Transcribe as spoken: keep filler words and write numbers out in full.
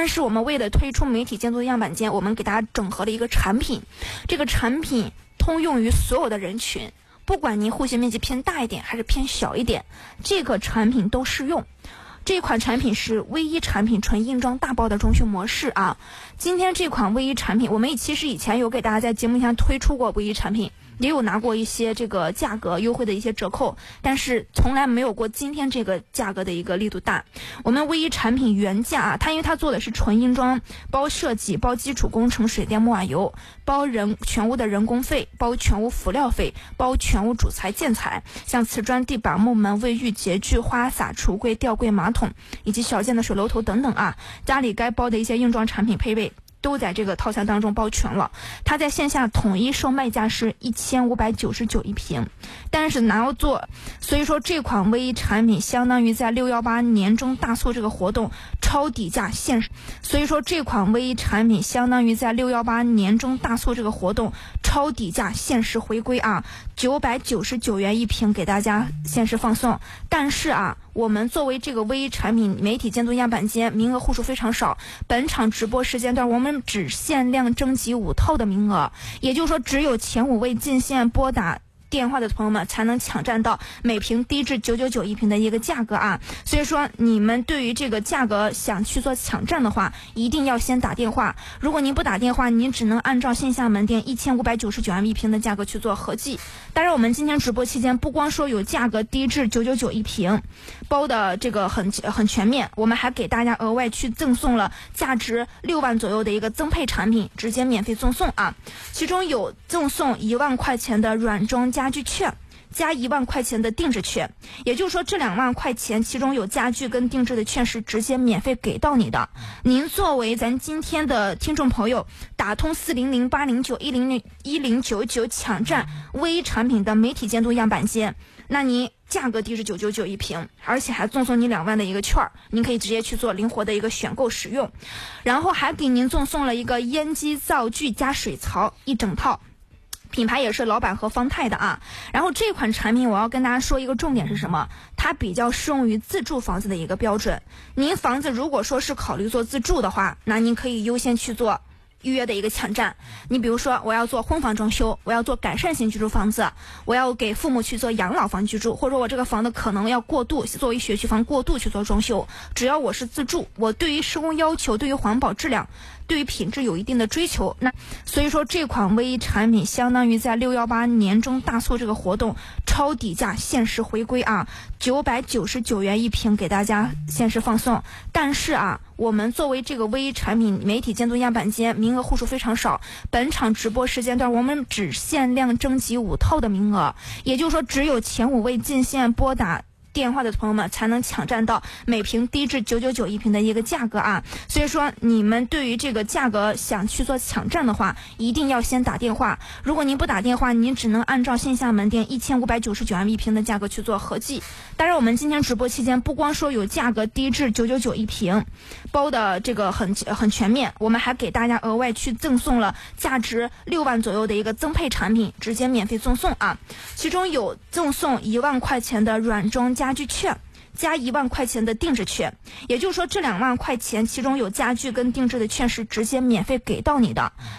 但是我们为了推出媒体监督的样板间，我们给大家整合了一个产品，这个产品通用于所有的人群，不管您户型面积偏大一点还是偏小一点，这个产品都适用。这款产品是唯一产品纯硬装大包的装修模式啊。今天这款唯一产品，我们其实以前有给大家在节目下推出过唯一产品，也有拿过一些这个价格优惠的一些折扣，但是从来没有过今天这个价格的一个力度大。我们唯一产品原价啊，它因为它做的是纯硬装，包设计、包基础工程、水电木瓦油，包人全屋的人工费，包全屋辅料费，包全屋主材建材，像瓷砖、地板、木门、卫浴、洁具、花洒、橱柜、吊柜、马桶以及小件的水龙头等等啊，家里该包的一些硬装产品配备都在这个套餐当中包全了。它在线下统一售卖价是一千五百九十九一瓶，但是拿要做，所以说这款唯一产品相当于在六一八年中大促这个活动超底价限时，所以说这款唯一产品相当于在六一八年中大促这个活动超底价限时回归啊，九百九十九元一瓶给大家限时放送。但是啊，我们作为这个唯一产品媒体监督样板间，名额户数非常少，本场直播时间段我们只限量征集五套的名额，也就是说只有前五位进线拨打电话的朋友们才能抢占到每瓶低至九九九一瓶的一个价格啊。所以说你们对于这个价格想去做抢占的话，一定要先打电话。如果您不打电话，您只能按照线下门店一千五百九十九元一瓶的价格去做合计。当然我们今天直播期间不光说有价格低至九九九一瓶，包的这个很很全面，我们还给大家额外去赠送了价值六万左右的一个增配产品，直接免费赠送啊。其中有赠送一万块钱的软装家具券，加一万块钱的定制券，也就是说这两万块钱其中有家具跟定制的券是直接免费给到你的。您作为咱今天的听众朋友，打通四零零八零九一零一零九九抢占唯一产品的媒体监督样板间，那您价格低至九九九一瓶，而且还赠送你两万的一个券，您可以直接去做灵活的一个选购使用。然后还给您赠送了一个烟机灶具加水槽一整套，品牌也是老板和方太的啊。然后这款产品我要跟大家说一个重点是什么，它比较适用于自住房子的一个标准。您房子如果说是考虑做自住的话，那您可以优先去做预约的一个抢占。你比如说我要做婚房装修，我要做改善型居住房子，我要给父母去做养老房居住，或者我这个房子可能要过渡作为学区房过渡去做装修，只要我是自住，我对于施工要求，对于环保质量，对于品质有一定的追求，那所以说这款唯一产品相当于在六一八年中大促这个活动超底价限时回归啊，九百九十九元一瓶给大家限时放送。但是啊，我们作为这个唯一产品媒体监督样板间，名额户数非常少，本场直播时间段我们只限量征集五套的名额，也就是说只有前五位进线拨打电话的朋友们才能抢占到每瓶低至九九九一瓶的一个价格啊。所以说你们对于这个价格想去做抢占的话，一定要先打电话。如果您不打电话，您只能按照线下门店一千五百九十九元一瓶的价格去做合计。当然我们今天直播期间不光说有价格低至九九九一瓶，包的这个很很全面，我们还给大家额外去赠送了价值六万左右的一个增配产品，直接免费赠送啊。其中有赠送一万块钱的软装家具券，加一万块钱的定制券，也就是说这两万块钱其中有家具跟定制的券是直接免费给到你的。